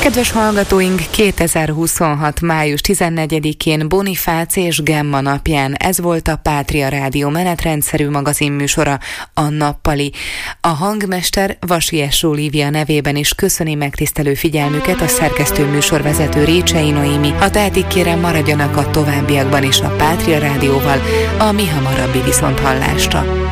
Kedves hallgatóink, 2026. május 14-én Bonifác és Gemma napján ez volt a Pátria Rádió menetrendszerű magazinműsora, a Nappali. A hangmester Vasi S. Olivia nevében is köszöni megtisztelő figyelmüket a szerkesztő műsorvezető Récsei Noémi. Ha tehetik, kérem, maradjanak a továbbiakban is a Pátria Rádióval, a mi hamarabbi viszonthallásra.